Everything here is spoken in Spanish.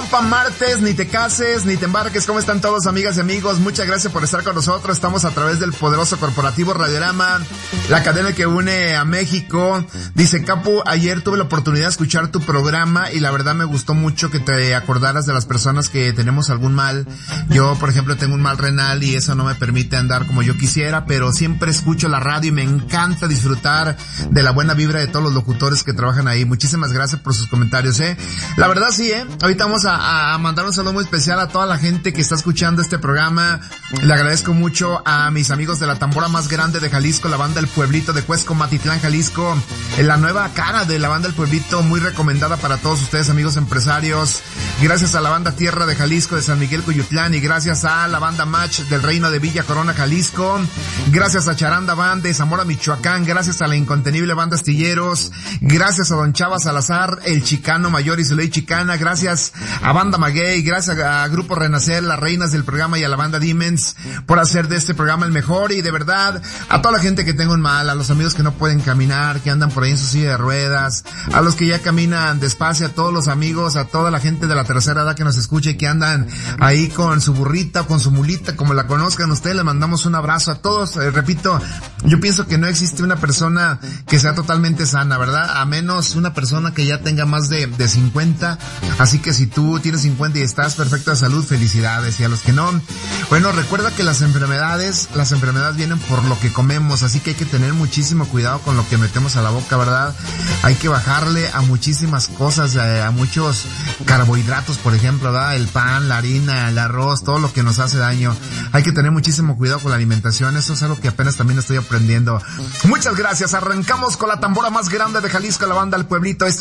rompa martes, ni te cases, ni te embarques. ¿Cómo están todos, amigas y amigos? Muchas gracias por estar con nosotros. Estamos a través del poderoso corporativo Radiorama, la cadena que une a México. Dice Capu, ayer tuve la oportunidad de escuchar tu programa y la verdad me gustó mucho que te acordaras de las personas que tenemos algún mal. Yo, por ejemplo, tengo un mal renal y eso no me permite andar como yo quisiera, pero siempre escucho la radio y me encanta disfrutar de la buena vibra de todos los locutores que trabajan ahí. Muchísimas gracias por sus comentarios, La verdad sí, Ahorita vamos a mandar un saludo muy especial a toda la gente que está escuchando este programa. Le agradezco mucho a mis amigos de la tambora más grande de Jalisco, la banda El Pueblito de Cuesco, Matitlán, Jalisco. La nueva cara de la banda El Pueblito, muy recomendada para todos ustedes, amigos empresarios. Gracias a la banda Tierra de Jalisco de San Miguel Coyutlán y gracias a la banda Match del Reino de Villa Corona, Jalisco. Gracias a Charanda Band de Zamora, Michoacán. Gracias a la incontenible banda Astilleros. Gracias a Don Chava Salazar, el Chicano Mayor y su ley chicana. Gracias a Banda Maguey, gracias a Grupo Renacer, las reinas del programa, y a la banda Dimens por hacer de este programa el mejor. Y de verdad, a toda la gente que tengo en mal, a los amigos que no pueden caminar, que andan por ahí en su silla de ruedas, a los que ya caminan despacio, a todos los amigos, a toda la gente de la tercera edad que nos escucha y que andan ahí con su burrita o con su mulita, como la conozcan ustedes, les mandamos un abrazo a todos. Repito, yo pienso que no existe una persona que sea totalmente sana, ¿verdad? A menos una persona que ya tenga más de 50, así que si tú tienes 50 y estás perfecto de salud, felicidades. Y a los que no, bueno, recuerda que las enfermedades vienen por lo que comemos, así que hay que tener muchísimo cuidado con lo que metemos a la boca, ¿verdad? Hay que bajarle a muchísimas cosas, a muchos carbohidratos, por ejemplo, ¿verdad? El pan, la harina, el arroz, todo lo que nos hace daño. Hay que tener muchísimo cuidado con la alimentación, eso es algo que apenas también estoy aprendiendo. Muchas gracias, arrancamos con la tambora más grande de Jalisco, la banda El Pueblito.